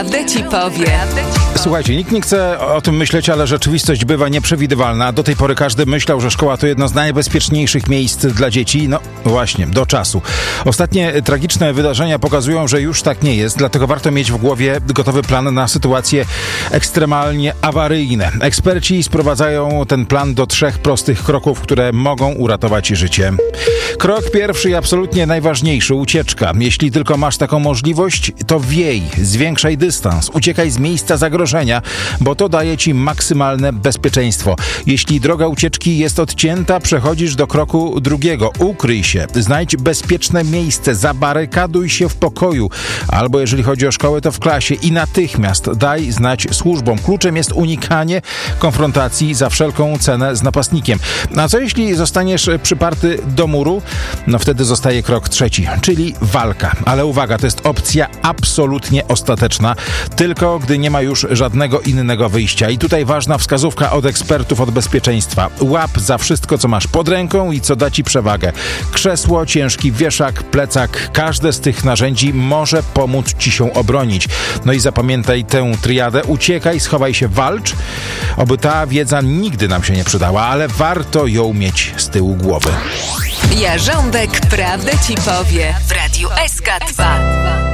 Prawdę ci powie. Słuchajcie, nikt nie chce o tym myśleć, ale rzeczywistość bywa nieprzewidywalna. Do tej pory każdy myślał, że szkoła to jedno z najbezpieczniejszych miejsc dla dzieci. No właśnie, do czasu. Ostatnie tragiczne wydarzenia pokazują, że już tak nie jest, dlatego warto mieć w głowie gotowy plan na sytuacje ekstremalnie awaryjne. Eksperci sprowadzają ten plan do 3 prostych kroków, które mogą uratować życie. Krok pierwszy i absolutnie najważniejszy, ucieczka. Jeśli tylko masz taką możliwość, to wiej, zwiększaj dystans, uciekaj z miejsca zagrożenia, bo to daje ci maksymalne bezpieczeństwo. Jeśli droga ucieczki jest odcięta, przechodzisz do kroku drugiego. Ukryj się, znajdź bezpieczne miejsce, zabarykaduj się w pokoju, albo jeżeli chodzi o szkołę, to w klasie i natychmiast daj znać służbom. Kluczem jest unikanie konfrontacji za wszelką cenę z napastnikiem. A co jeśli zostaniesz przyparty do muru? No wtedy zostaje krok trzeci, czyli walka. Ale uwaga, to jest opcja absolutnie ostateczna, tylko gdy nie ma już żadnego innego wyjścia. I tutaj ważna wskazówka od ekspertów od bezpieczeństwa. Łap za wszystko, co masz pod ręką i co da ci przewagę. Krzesło, ciężki wieszak, plecak. Każde z tych narzędzi może pomóc ci się obronić. No i zapamiętaj tę triadę. Uciekaj, schowaj się, walcz. Oby ta wiedza nigdy nam się nie przydała, ale warto ją mieć z tyłu głowy. Jarząbek prawdę ci powie w Radiu SK2.